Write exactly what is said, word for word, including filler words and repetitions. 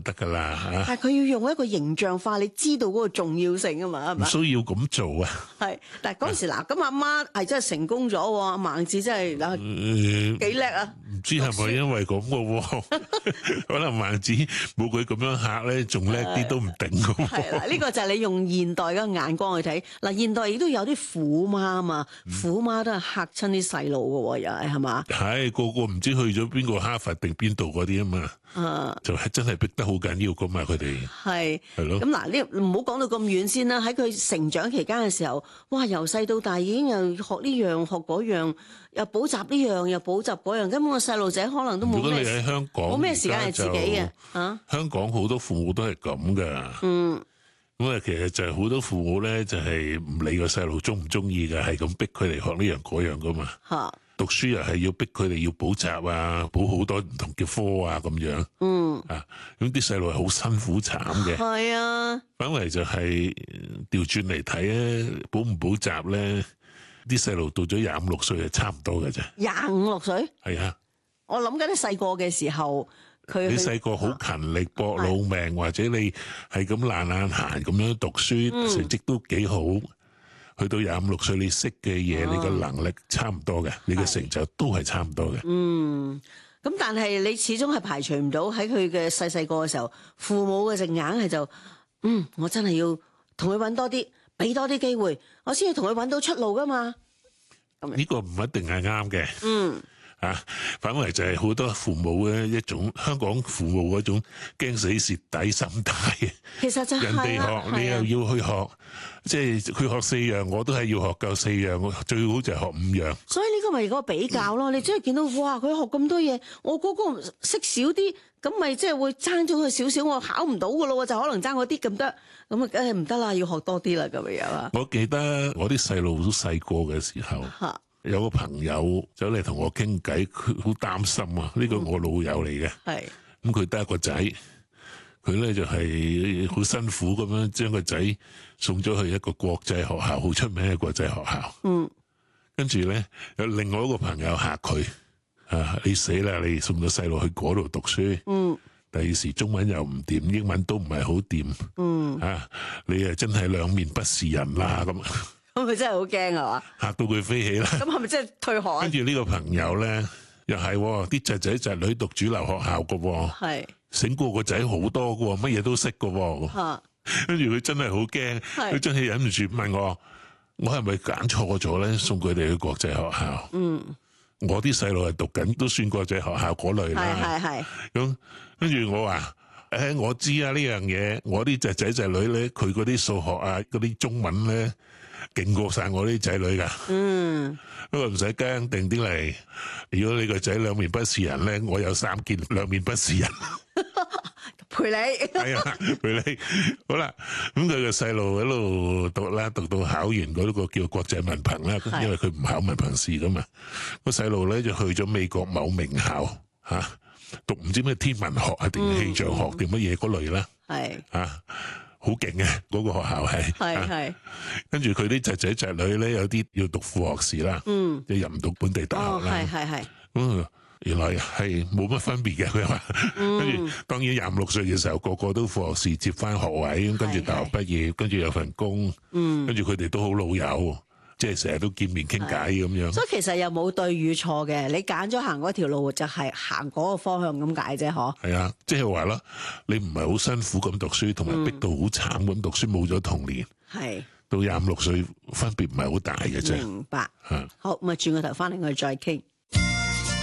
得噶啦。 但係佢要用一個形象化，你知道嗰個重要性啊嘛，係咪？ 唔需要咁做啊。 係，但係嗰時嗱，咁阿媽係真係成功咗喎，阿孟子真係嗱幾叻啊！ 唔知係咪因為咁嘅喎？可能孟子冇佢咁樣嚇咧，仲叻啲都唔定嘅喎。 係啦，呢個就係你用現代嘅眼光去睇嗱，現代亦都有啲虎媽啊嘛，虎媽都係嚇親啲細路嘅喎，又係係嘛？ 係個個唔知去咗邊個哈佛定邊度嗰啲啊嘛。 啊， 就係真係逼得好緊要噶嘛，佢哋係係咯。 咁嗱，呢唔好講到咁遠先啦。喺佢成長期間嘅時候，哇，由細到大已經又學呢樣學嗰樣，又補習呢樣又補習嗰樣，根本個細路仔可能都冇咩。 如果你喺香港， 冇咩時間係自己嘅啊。 香港好多父母都係咁噶。嗯。咁啊，其實就係好多父母咧，就係唔理個細路中唔中意嘅，係咁逼佢哋學呢樣嗰樣噶嘛。嚇！讀書又係要逼佢哋要補習啊，補好多唔同嘅科啊，咁樣。嗯。啊，咁啲細路係好辛苦慘嘅。係啊。反為就係調轉嚟睇咧，補唔補習咧，啲細路到咗廿五六歲係差唔多嘅啫。 廿五六歲？係啊。 我諗緊啲細個嘅時候。 你細個好勤力搏老命，或者你係咁懶懶閒咁樣讀書，嗯、成績都幾好。去到廿五六歲，你識嘅嘢，哦、你嘅能力差唔多嘅，你嘅成就都係差唔多嘅。 嗯，咁但係你始終係排除唔到喺佢嘅細細個嘅時候，父母嘅隻硬係就，嗯，我真係要同佢搵多啲，俾多啲機會，我先要同佢搵到出路噶嘛。 呢個唔一定係啱嘅。 嗯。 啊，反為就係好多父母嘅一種香港父母嗰種驚死蝕底心態。 其實就係、啊、 人哋學，你又要去學，即係佢學四樣，我都係要學夠四樣，最好就係學五樣。 所以呢個咪嗰個比較咯，嗯、你真係見到哇，佢學咁多嘢，我嗰個識少啲，咁咪即係會爭咗佢少少，我考唔到噶咯，就可能爭嗰啲咁得，咁啊梗係唔得啦，要學多啲啦咁樣啊。 我記得我啲細路都細個嘅時候。有個朋友走嚟同我傾偈，佢好擔心啊！呢、這個我老友嚟嘅，係咁佢得一個仔，佢咧就係、是、好辛苦咁樣將個仔送咗去一個國際學校，好出名嘅國際學校。嗯，跟住咧有另外一個朋友嚇佢啊！你死啦！你送咗細路去嗰度讀書，嗯，第二時中文又唔掂，英文都唔係好掂，嗯啊，你啊真係兩面不是人啦咁。 咁佢真係好驚啊嘛！ 嚇到佢飛起啦！ 咁係咪真係退學啊？ 跟住呢個朋友咧，又係啲仔仔侄女讀主流學校噶，係醒過個仔好多噶，乜嘢都識噶。吓，跟住佢真係好驚，佢真係忍唔住問我：我係咪揀錯咗咧？送佢哋去國際學校？嗯，我啲細路係讀緊都算國際學校嗰類啦。係係係。咁跟住我話：誒，我知啊呢樣嘢，我啲仔仔侄女咧，佢嗰啲數學啊，嗰啲中文咧。勁過晒我啲仔女噶，嗯，不過唔使驚，定啲嚟。如果你個仔兩面不是人咧，我有三件兩面不是人陪你。 係啊，陪你。好啦，咁佢個細路喺度讀啦，讀到考完嗰個叫國際文憑啦，因為佢唔考文憑試噶嘛。個細路咧就去咗美國某名校吓、啊，讀唔知咩天文學啊定氣象學定乜嘢嗰類啦，係啊。好勁嘅嗰個學校係，係係，跟住佢啲仔仔侄女咧，有啲要讀副學士啦，嗯，即係入唔到本地大學啦，係係係，咁原來係冇乜分別嘅，佢話，跟住當然廿五六歲嘅時候，個個都副學士接翻學位，咁跟住大學畢業，跟住有份工，嗯，跟住佢哋都好老友。即係成日都見面傾偈咁樣， 所以其實又冇對與錯嘅，你揀咗行嗰條路就係行嗰個方向咁解啫，嗬？係啊，即係話啦，你唔係好辛苦咁讀書，同埋逼到好慘咁讀書，冇咗童年，係到廿五六歲分別唔係好大嘅啫。明白。嚇，好，咁啊轉個頭翻嚟我哋再傾。